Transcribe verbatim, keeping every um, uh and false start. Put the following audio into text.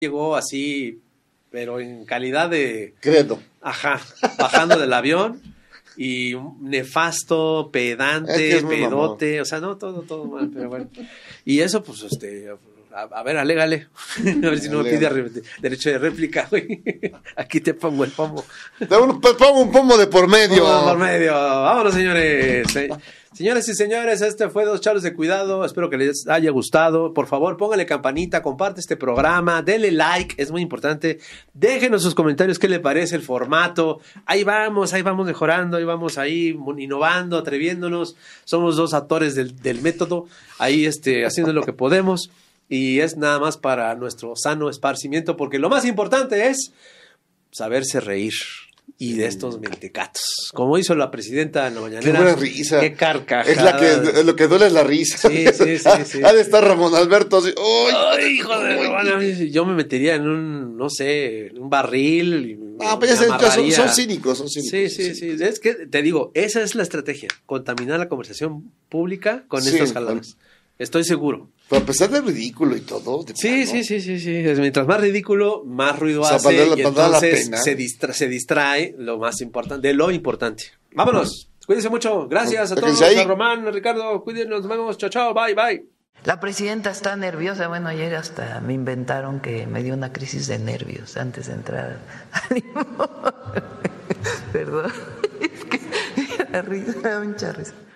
llegó así, pero en calidad de... Credo. Ajá, bajando del avión y nefasto, pedante, Es que es muy pedote, mamón. o sea, no, todo, todo mal, pero bueno. Y eso, pues, este, a, a ver, alégale, a ver si no me pide re- derecho de réplica, güey. Aquí te pongo el pomo. Da un, pongo un pomo de por medio. Pomo por medio, vámonos, señores. Se- Señoras y señores, este fue Dos Charlos de Cuidado. Espero que les haya gustado. Por favor, póngale campanita, comparte este programa, denle like, es muy importante. Déjenos sus comentarios qué le parece el formato. Ahí vamos, ahí vamos mejorando, ahí vamos ahí innovando, atreviéndonos. Somos dos actores del, del método, ahí este, haciendo lo que podemos. Y es nada más para nuestro sano esparcimiento, porque lo más importante es saberse reír. Y de estos mentecatos. Como hizo la presidenta en la mañanera. Qué buena risa. Qué carcajada. Es la que, lo que duele es la risa. Sí, sí, sí, sí. Ha de estar Ramón Alberto así. ¡Uy! Ay, hijo de... Bueno, yo me metería en un, no sé, en un barril. Y Ah, pues ya me sé, son, amarraría. son cínicos, son cínicos. Sí, sí, sí. Es que te digo, esa es la estrategia. Contaminar la conversación pública con Sí, estas jaladas. Estoy seguro. Pero a pesar del ridículo y todo. de Sí, plano, sí, sí, sí, sí. Es- Mientras más ridículo, más ruido O sea, hace. vale la- Y vale la entonces pena. se, distra- se distrae lo más importante, de lo importante. Vámonos. Cuídense mucho. Gracias a todos. Déjense ahí. A Román, a Ricardo. Cuídenos. Nos vemos. Chao, chao. Bye, bye. La presidenta está nerviosa. Bueno, ayer hasta me inventaron que me dio una crisis de nervios antes de entrar al limón. Perdón. Es que me da risa, me da mucha risa.